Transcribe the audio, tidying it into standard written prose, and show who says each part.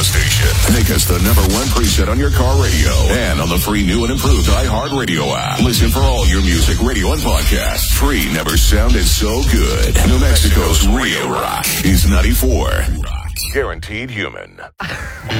Speaker 1: radio station. Make us the number one preset on your car radio and on the free new and improved iHeartRadio app. Listen for all your music, radio, and podcasts. Free never sounded so good. New Mexico's real rock is 94. Guaranteed human.